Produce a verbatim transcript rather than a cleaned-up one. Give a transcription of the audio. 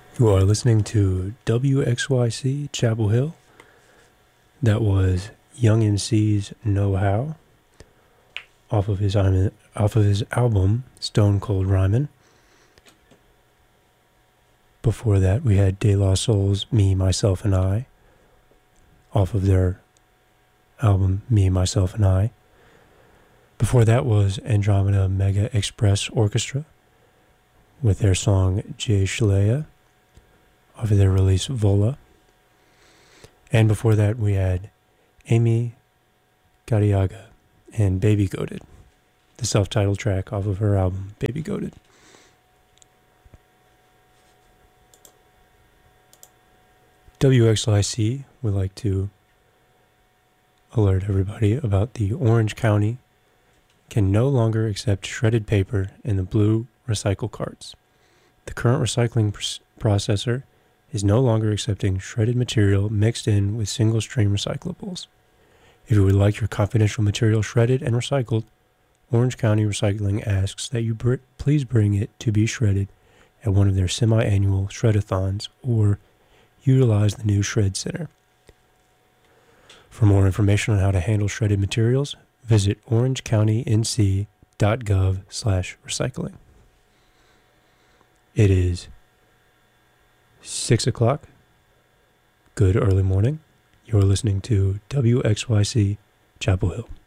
You are listening to W X Y C Chapel Hill. That was Young M C's Know How off of his off of his album Stone Cold Rhymin'. Before that, we had De La Soul's Me, Myself, and I off of their album Me, Myself, and I. Before that was Andromeda Mega Express Orchestra with their song Jay Shalea off of their release Vola. And before that, we had Amy Gadiaga and Baby Goated, the self-titled track off of her album Baby Goated. W X Y C would like to alert everybody about the Orange County can no longer accept shredded paper in the blue recycle carts. The current recycling pr- processor is no longer accepting shredded material mixed in with single-stream recyclables. If you would like your confidential material shredded and recycled, Orange County Recycling asks that you br- please bring it to be shredded at one of their semi-annual shredathons or utilize the new Shred Center. For more information on how to handle shredded materials, visit orange county n c dot gov slash recycling. It is six o'clock. Good early morning. You're listening to W X Y C Chapel Hill.